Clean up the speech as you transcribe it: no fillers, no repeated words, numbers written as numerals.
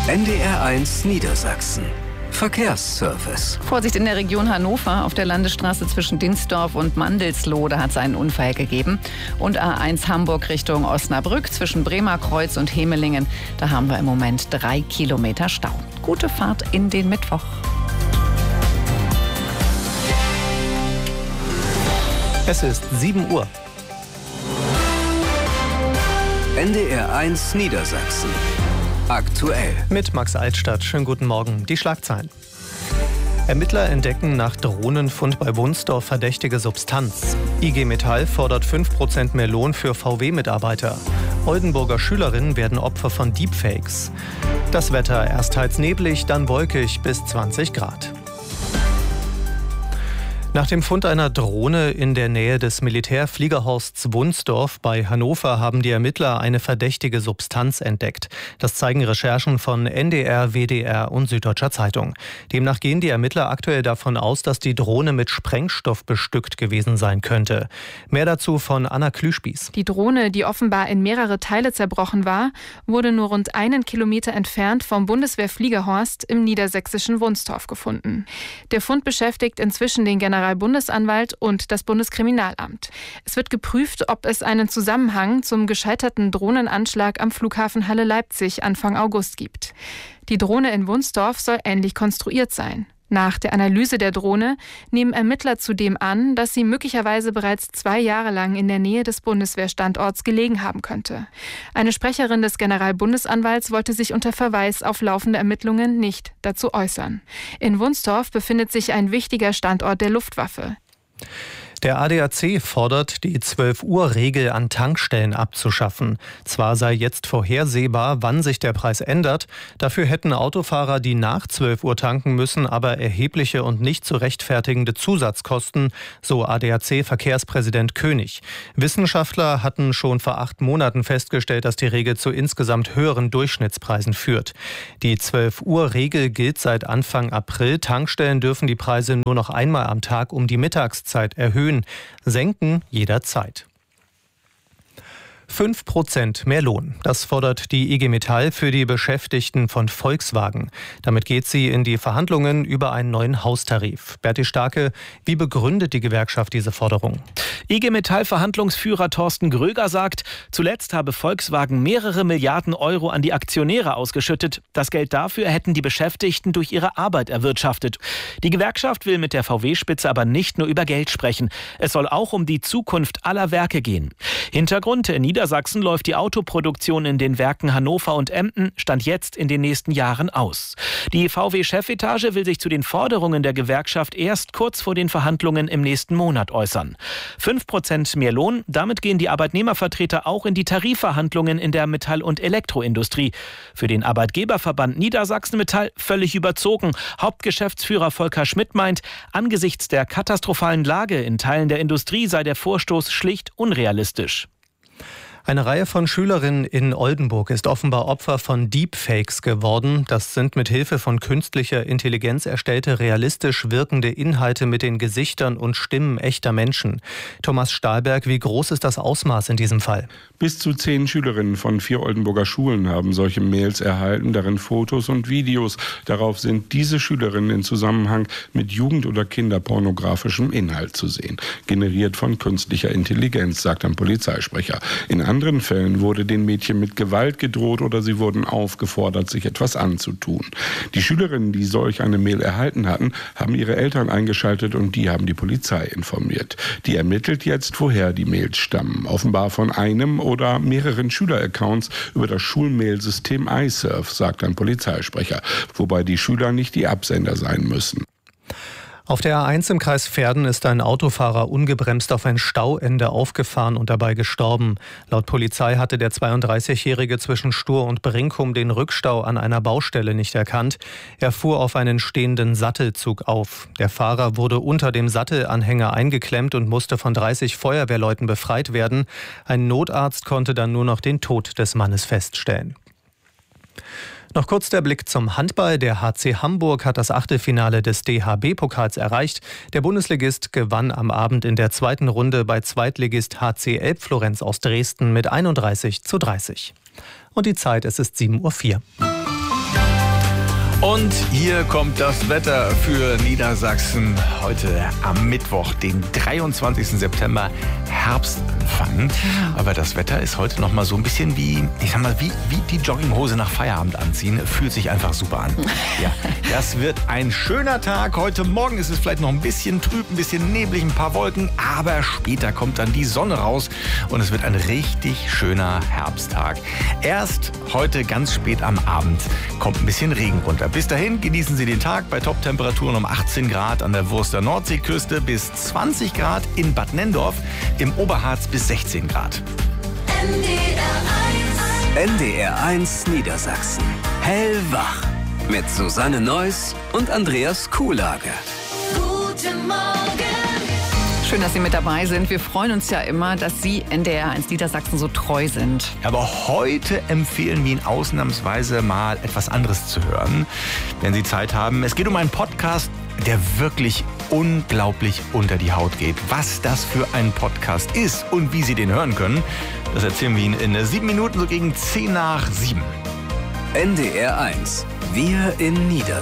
NDR1 Niedersachsen. Verkehrsservice. Vorsicht in der Region Hannover. Auf der Landesstraße zwischen Dinsdorf und Mandelsloh, da hat es einen Unfall gegeben. Und A1 Hamburg Richtung Osnabrück zwischen Bremerkreuz und Hemelingen. Da haben wir im Moment 3 Kilometer Stau. Gute Fahrt in den Mittwoch. Es ist 7 Uhr. NDR1 Niedersachsen. Aktuell. Mit Max Altstadt. Schönen guten Morgen. Die Schlagzeilen. Ermittler entdecken nach Drohnenfund bei Wunsdorf verdächtige Substanz. IG Metall fordert 5% mehr Lohn für VW-Mitarbeiter. Oldenburger Schülerinnen werden Opfer von Deepfakes. Das Wetter erst teils neblig, dann wolkig bis 20 Grad. Nach dem Fund einer Drohne in der Nähe des Militärfliegerhorsts Wunsdorf bei Hannover haben die Ermittler eine verdächtige Substanz entdeckt. Das zeigen Recherchen von NDR, WDR und Süddeutscher Zeitung. Demnach gehen die Ermittler aktuell davon aus, dass die Drohne mit Sprengstoff bestückt gewesen sein könnte. Mehr dazu von Anna Klüspieß. Die Drohne, die offenbar in mehrere Teile zerbrochen war, wurde nur rund 1 Kilometer entfernt vom Bundeswehrfliegerhorst im niedersächsischen Wunsdorf gefunden. Der Fund beschäftigt inzwischen den Generalbundesanwalt und das Bundeskriminalamt. Es wird geprüft, ob es einen Zusammenhang zum gescheiterten Drohnenanschlag am Flughafen Halle-Leipzig Anfang August gibt. Die Drohne in Wunsdorf soll ähnlich konstruiert sein. Nach der Analyse der Drohne nehmen Ermittler zudem an, dass sie möglicherweise bereits 2 Jahre lang in der Nähe des Bundeswehrstandorts gelegen haben könnte. Eine Sprecherin des Generalbundesanwalts wollte sich unter Verweis auf laufende Ermittlungen nicht dazu äußern. In Wunsdorf befindet sich ein wichtiger Standort der Luftwaffe. Der ADAC fordert, die 12-Uhr-Regel an Tankstellen abzuschaffen. Zwar sei jetzt vorhersehbar, wann sich der Preis ändert. Dafür hätten Autofahrer, die nach 12 Uhr tanken müssen, aber erhebliche und nicht zu rechtfertigende Zusatzkosten, so ADAC-Verkehrspräsident König. Wissenschaftler hatten schon vor 8 Monaten festgestellt, dass die Regel zu insgesamt höheren Durchschnittspreisen führt. Die 12-Uhr-Regel gilt seit Anfang April. Tankstellen dürfen die Preise nur noch einmal am Tag um die Mittagszeit erhöhen. Senken jederzeit. 5% mehr Lohn. Das fordert die IG Metall für die Beschäftigten von Volkswagen. Damit geht sie in die Verhandlungen über einen neuen Haustarif. Berti Starke, wie begründet die Gewerkschaft diese Forderung? IG Metall-Verhandlungsführer Thorsten Gröger sagt, zuletzt habe Volkswagen mehrere Milliarden Euro an die Aktionäre ausgeschüttet. Das Geld dafür hätten die Beschäftigten durch ihre Arbeit erwirtschaftet. Die Gewerkschaft will mit der VW-Spitze aber nicht nur über Geld sprechen. Es soll auch um die Zukunft aller Werke gehen. Hintergrund: in Niedersachsen läuft die Autoproduktion in den Werken Hannover und Emden Stand jetzt in den nächsten Jahren aus. Die VW-Chefetage will sich zu den Forderungen der Gewerkschaft erst kurz vor den Verhandlungen im nächsten Monat äußern. 5% mehr Lohn, damit gehen die Arbeitnehmervertreter auch in die Tarifverhandlungen in der Metall- und Elektroindustrie. Für den Arbeitgeberverband Niedersachsen Metall völlig überzogen. Hauptgeschäftsführer Volker Schmidt meint, angesichts der katastrophalen Lage in Teilen der Industrie sei der Vorstoß schlicht unrealistisch. Eine Reihe von Schülerinnen in Oldenburg ist offenbar Opfer von Deepfakes geworden. Das sind mit Hilfe von künstlicher Intelligenz erstellte, realistisch wirkende Inhalte mit den Gesichtern und Stimmen echter Menschen. Thomas Stahlberg, wie groß ist das Ausmaß in diesem Fall? Bis zu 10 Schülerinnen von 4 Oldenburger Schulen haben solche Mails erhalten, darin Fotos und Videos. Darauf sind diese Schülerinnen in Zusammenhang mit Jugend- oder kinderpornografischem Inhalt zu sehen. Generiert von künstlicher Intelligenz, sagt ein Polizeisprecher. In anderen Fällen wurde den Mädchen mit Gewalt gedroht oder sie wurden aufgefordert, sich etwas anzutun. Die Schülerinnen, die solch eine Mail erhalten hatten, haben ihre Eltern eingeschaltet und die haben die Polizei informiert. Die ermittelt jetzt, woher die Mails stammen. Offenbar von einem oder mehreren Schüleraccounts über das Schulmailsystem iSurf, sagt ein Polizeisprecher, wobei die Schüler nicht die Absender sein müssen. Auf der A1 im Kreis Verden ist ein Autofahrer ungebremst auf ein Stauende aufgefahren und dabei gestorben. Laut Polizei hatte der 32-Jährige zwischen Stur und Brinkum den Rückstau an einer Baustelle nicht erkannt. Er fuhr auf einen stehenden Sattelzug auf. Der Fahrer wurde unter dem Sattelanhänger eingeklemmt und musste von 30 Feuerwehrleuten befreit werden. Ein Notarzt konnte dann nur noch den Tod des Mannes feststellen. Noch kurz der Blick zum Handball. Der HC Hamburg hat das Achtelfinale des DHB-Pokals erreicht. Der Bundesligist gewann am Abend in der zweiten Runde bei Zweitligist HC Elbflorenz aus Dresden mit 31:30. Und die Zeit, es ist 7:04 Uhr. Und hier kommt das Wetter für Niedersachsen heute am Mittwoch, den 23. September, Herbstanfang. Aber das Wetter ist heute noch mal so ein bisschen wie die Jogginghose nach Feierabend anziehen. Fühlt sich einfach super an. Ja, das wird ein schöner Tag. Heute Morgen ist es vielleicht noch ein bisschen trüb, ein bisschen neblig, ein paar Wolken. Aber später kommt dann die Sonne raus und es wird ein richtig schöner Herbsttag. Erst heute ganz spät am Abend kommt ein bisschen Regen runter. Bis dahin genießen Sie den Tag bei Top-Temperaturen um 18 Grad an der Wurster Nordseeküste bis 20 Grad in Bad Nenndorf, im Oberharz bis 16 Grad. NDR 1 Niedersachsen. Hellwach. Mit Susanne Neuss und Andreas Kuhlage. Guten Morgen. Schön, dass Sie mit dabei sind. Wir freuen uns ja immer, dass Sie NDR 1 Niedersachsen so treu sind. Aber heute empfehlen wir Ihnen ausnahmsweise mal etwas anderes zu hören, wenn Sie Zeit haben. Es geht um einen Podcast, der wirklich unglaublich unter die Haut geht. Was das für ein Podcast ist und wie Sie den hören können, das erzählen wir Ihnen in 7 Minuten, so gegen 10 nach 7. NDR 1. Wir in Niedersachsen.